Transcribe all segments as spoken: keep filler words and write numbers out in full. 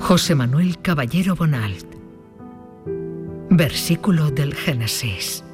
José Manuel Caballero Bonald. Versículo del Génesis.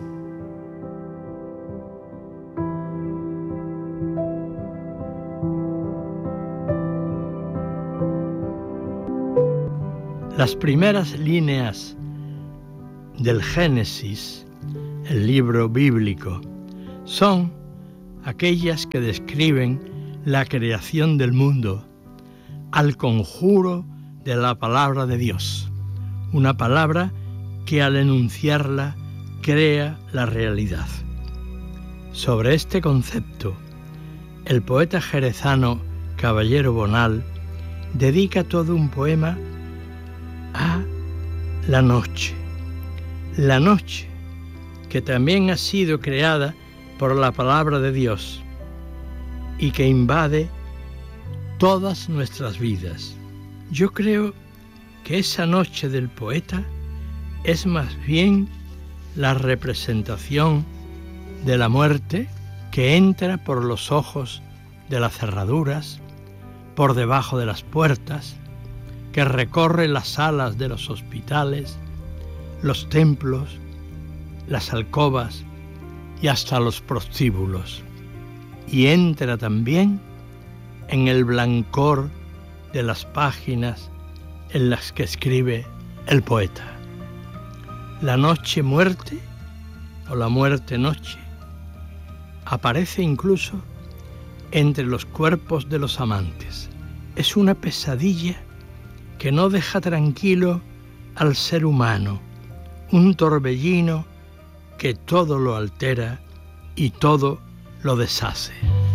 Las primeras líneas del Génesis, el libro bíblico, son aquellas que describen la creación del mundo al conjuro de la palabra de Dios, una palabra que al enunciarla crea la realidad. Sobre este concepto, el poeta jerezano Caballero Bonald dedica todo un poema a la noche. La noche, que también ha sido creada por la palabra de Dios y que invade todas nuestras vidas. Yo creo que esa noche del poeta es más bien la representación de la muerte que entra por los ojos de las cerraduras, por debajo de las puertas, que recorre las salas de los hospitales, los templos, las alcobas y hasta los prostíbulos, y entra también en el blancor de las páginas en las que escribe el poeta. La noche muerte, o la muerte noche, aparece incluso entre los cuerpos de los amantes. Es una pesadilla que no deja tranquilo al ser humano, un torbellino que todo lo altera y todo lo deshace.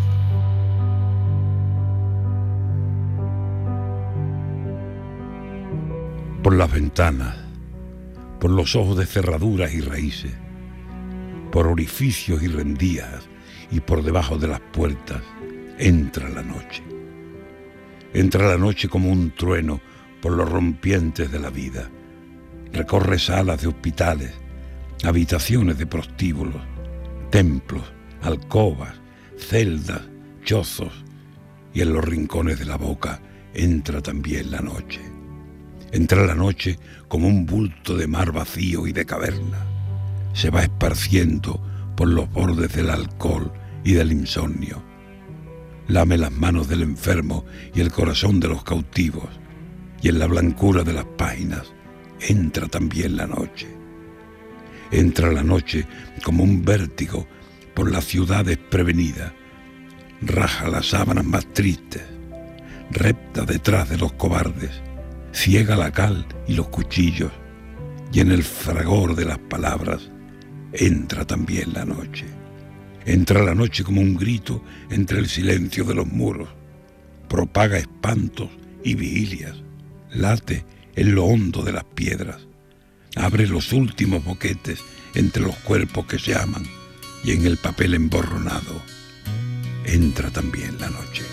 Por las ventanas, por los ojos de cerraduras y raíces, por orificios y rendijas y por debajo de las puertas, entra la noche. Entra la noche como un trueno por los rompientes de la vida. Recorre salas de hospitales, habitaciones de prostíbulos, templos, alcobas, celdas, chozos, y en los rincones de la boca entra también la noche. Entra la noche como un bulto de mar vacío y de caverna. Se va esparciendo por los bordes del alcohol y del insomnio. Lame las manos del enfermo y el corazón de los cautivos, y en la blancura de las páginas entra también la noche. Entra la noche como un vértigo por la ciudad desprevenida, raja las sábanas más tristes, repta detrás de los cobardes, ciega la cal y los cuchillos, y en el fragor de las palabras entra también la noche. Entra la noche como un grito entre el silencio de los muros, propaga espantos y vigilias, late en lo hondo de las piedras, abre los últimos boquetes entre los cuerpos que se aman, y en el papel emborronado entra también la noche.